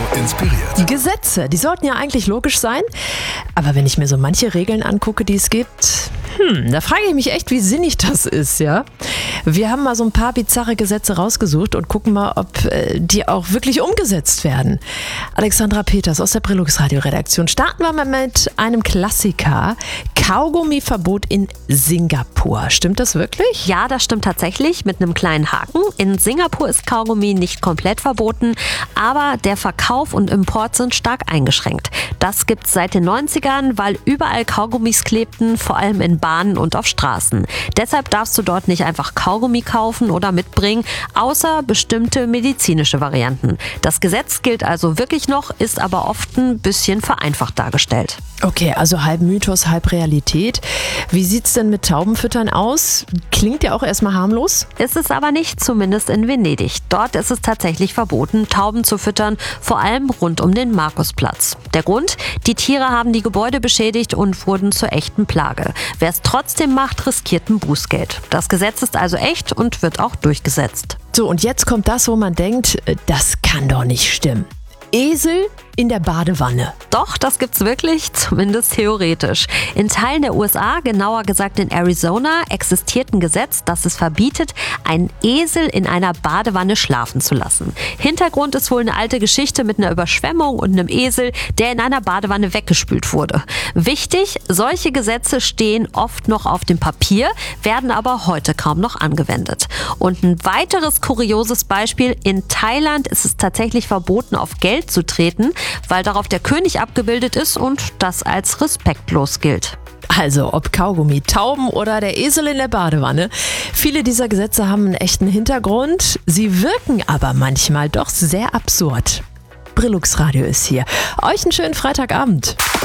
inspiriert. Gesetze, die sollten ja eigentlich logisch sein. Aber wenn ich mir so manche Regeln angucke, die es gibt, da frage ich mich echt, wie sinnig das ist, ja? Wir haben mal so ein paar bizarre Gesetze rausgesucht und gucken mal, ob die auch wirklich umgesetzt werden. Alexandra Peters aus der Brillux Radio-Redaktion. Starten wir mal mit einem Klassiker. Kaugummiverbot in Singapur. Stimmt das wirklich? Ja, das stimmt tatsächlich, mit einem kleinen Haken. In Singapur ist Kaugummi nicht komplett verboten, aber der Verkauf und Import sind stark eingeschränkt. Das gibt's seit den 90ern, weil überall Kaugummis klebten, vor allem in Bahnen und auf Straßen. Deshalb darfst du dort nicht einfach Kaugummi kaufen oder mitbringen, außer bestimmte medizinische Varianten. Das Gesetz gilt also wirklich noch, ist aber oft ein bisschen vereinfacht dargestellt. Okay, also halb Mythos, halb Realität. Wie sieht's denn mit Taubenfüttern aus? Klingt ja auch erstmal harmlos. Ist es aber nicht, zumindest in Venedig. Dort ist es tatsächlich verboten, Tauben zu füttern, vor allem rund um den Markusplatz. Der Grund? Die Tiere haben die Gebäude beschädigt und wurden zur echten Plage. Wer es trotzdem macht, riskiert ein Bußgeld. Das Gesetz ist also echt und wird auch durchgesetzt. So, und jetzt kommt das, wo man denkt, das kann doch nicht stimmen. Esel in der Badewanne. Doch, das gibt's wirklich, zumindest theoretisch. In Teilen der USA, genauer gesagt in Arizona, existiert ein Gesetz, das es verbietet, einen Esel in einer Badewanne schlafen zu lassen. Hintergrund ist wohl eine alte Geschichte mit einer Überschwemmung und einem Esel, der in einer Badewanne weggespült wurde. Wichtig, solche Gesetze stehen oft noch auf dem Papier, werden aber heute kaum noch angewendet. Und ein weiteres kurioses Beispiel, in Thailand ist es tatsächlich verboten, auf Geld zu treten, weil darauf der König abgebildet ist und das als respektlos gilt. Also ob Kaugummi, Tauben oder der Esel in der Badewanne. Viele dieser Gesetze haben einen echten Hintergrund. Sie wirken aber manchmal doch sehr absurd. Brillux Radio ist hier. Euch einen schönen Freitagabend.